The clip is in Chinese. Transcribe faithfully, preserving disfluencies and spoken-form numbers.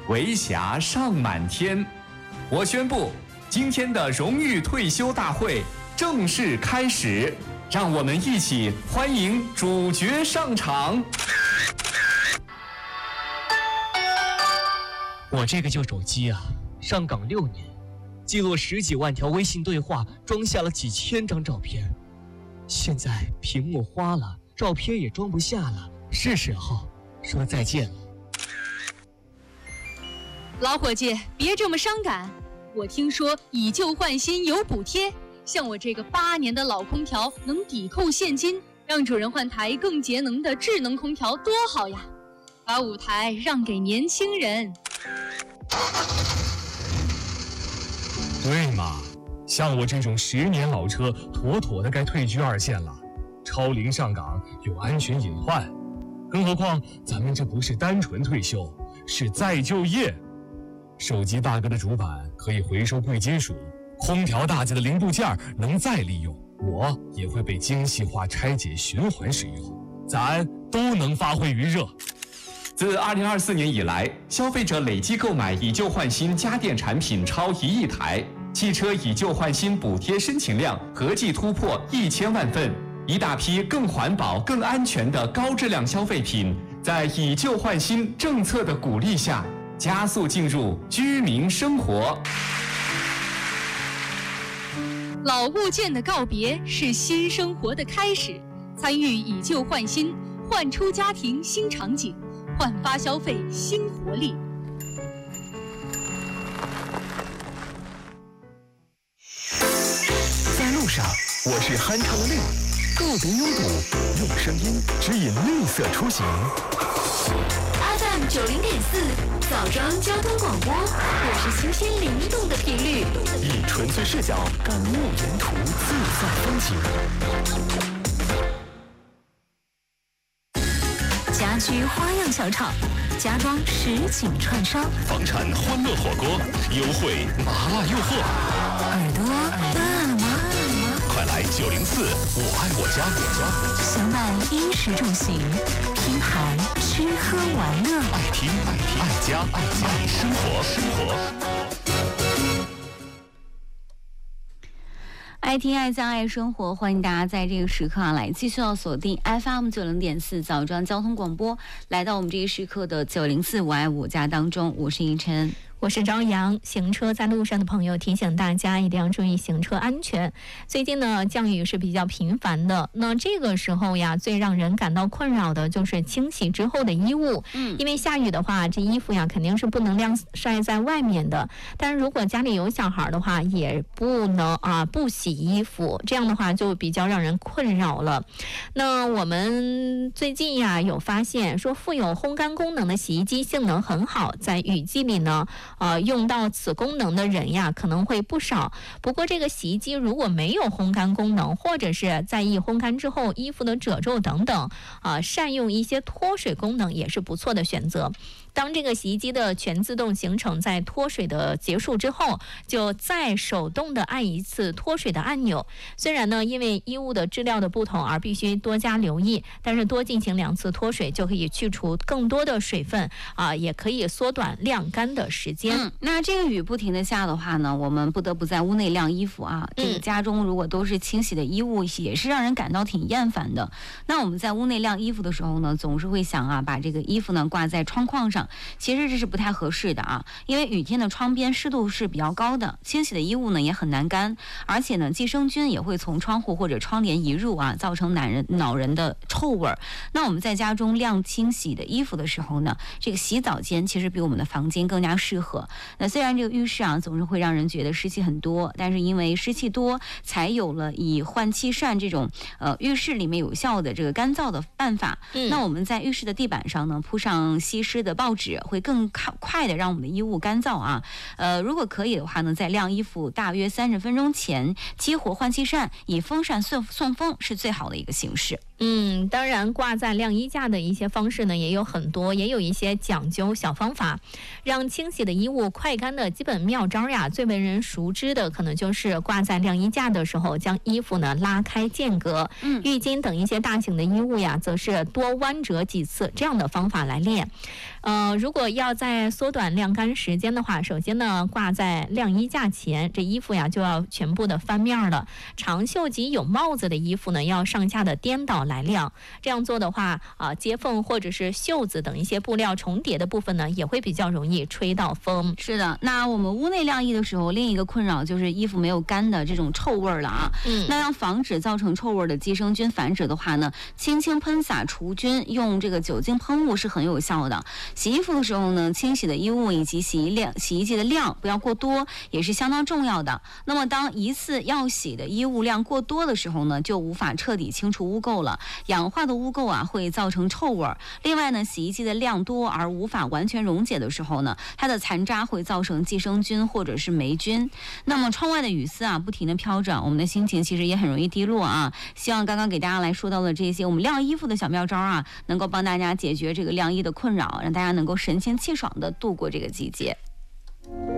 围霞上满天。我宣布，今天的荣誉退休大会正式开始，让我们一起欢迎主角上场。 我这个旧手机啊，上岗六年，记录十几万条微信对话，装下了几千张照片。现在屏幕花了，照片也装不下了，是时候说再见了。 老伙计，别这么伤感。我听说以旧换新有补贴，像我这个八年的老空调能抵扣现金，让主人换台更节能的智能空调多好呀！把舞台让给年轻人。 对嘛，像我这种十年老车，妥妥的该退居二线了。超龄上岗有安全隐患，更何况咱们这不是单纯退休，是再就业。手机大哥的主板可以回收贵金属，空调大姐的零部件能再利用，我也会被精细化拆解循环使用，咱都能发挥余热。 自二零二四年以来，消费者累计购买以旧换新家电产品超一亿台，汽车以旧换新补贴申请量合计突破一千万份，一大批更环保、更安全的高质量消费品，在以旧换新政策的鼓励下，加速进入居民生活。 老物件的告别是新生活的开始，参与以旧换新，焕出家庭新场景，焕发消费新活力。 在路上，我是酣畅的绿，告别拥堵，用声音指引绿色出行。 F M 九零点四，枣庄交通广播，我是新鲜灵动的频率， 以纯粹视角感悟沿途自在风景。 家居花样小厂，家装实景串烧， 房产欢乐火锅，优惠麻辣诱惑。 耳朵饿了吗？ 快来九零四，我爱我家，我家相伴衣食住行，拼盘吃喝玩乐， 爱听爱听爱家爱家爱生活生活。 爱听爱家爱生活，欢迎大家在这个时刻啊来继续要锁定 F M 九零点四枣庄交通广播，来到我们这个时刻的九零四我爱我家当中，我是依晨。 我是朝阳。行车在路上的朋友提醒大家一定要注意行车安全。最近呢，降雨是比较频繁的，那这个时候呀，最让人感到困扰的就是清洗之后的衣物。嗯，因为下雨的话，这衣服呀肯定是不能晾晒在外面的。但是如果家里有小孩的话，也不能啊不洗衣服，这样的话就比较让人困扰了。那我们最近呀有发现说，附有烘干功能的洗衣机性能很好，在雨季里呢。呃，用到此功能的人呀，可能会不少。不过，这个洗衣机如果没有烘干功能，或者是在意烘干之后衣服的褶皱等等，啊、呃，善用一些脱水功能也是不错的选择。当这个洗衣机的全自动行程在脱水的结束之后，就再手动的按一次脱水的按钮。虽然呢，因为衣物的质量的不同而必须多加留意，但是多进行两次脱水就可以去除更多的水分啊、呃，也可以缩短晾干的时间。 嗯，那这个雨不停的下的话呢，我们不得不在屋内晾衣服啊。这个家中如果都是清洗的衣物，也是让人感到挺厌烦的。那我们在屋内晾衣服的时候呢，总是会想啊，把这个衣服呢挂在窗框上。其实这是不太合适的啊，因为雨天的窗边湿度是比较高的，清洗的衣物呢也很难干，而且呢寄生菌也会从窗户或者窗帘移入啊，造成恼人恼人的臭味。那我们在家中晾清洗的衣服的时候呢，这个洗澡间其实比我们的房间更加适合。那虽然这个浴室啊总是会让人觉得湿气很多，但是因为湿气多，才有了以换气扇这种呃浴室里面有效的这个干燥的办法。嗯、那我们在浴室的地板上呢铺上吸湿的报纸，会更快的让我们的衣物干燥啊。呃，如果可以的话呢，在晾衣服大约三十分钟前激活换气扇，以风扇送送风是最好的一个形式。 嗯，当然挂在晾衣架的一些方式呢也有很多，也有一些讲究小方法，让清洗的衣物快干的基本妙招呀，最为人熟知的可能就是挂在晾衣架的时候，将衣服呢拉开间隔。 嗯， 浴巾等一些大型的衣物呀，则是多弯折几次，这样的方法来练。呃，如果要在缩短晾干时间的话，首先呢，挂在晾衣架前，这衣服呀就要全部的翻面了。长袖及有帽子的衣服呢，要上下的颠倒来晾。这样做的话，啊，接缝或者是袖子等一些布料重叠的部分呢，也会比较容易吹到风。 是的，那我们屋内晾衣的时候，另一个困扰就是衣服没有干的这种臭味了啊。 嗯， 那要防止造成臭味的寄生菌繁殖的话呢，轻轻喷洒除菌，用这个酒精喷雾是很有效的。洗衣服的时候呢，清洗的衣物以及洗衣量、洗衣剂的量不要过多，也是相当重要的。那么当一次要洗的衣物量过多的时候呢，就无法彻底清除污垢了。氧化的污垢啊，会造成臭味。另外呢，洗衣剂的量多而无法完全溶解的时候呢，它的残渣会造成寄生菌或者是霉菌。那么窗外的雨丝啊，不停的飘着，我们的心情其实也很容易低落啊。希望刚刚给大家来说到的这些我们晾衣服的小妙招啊，能够帮大家解决这个晾衣的困扰，让大家能够神清气爽的度过这个季节。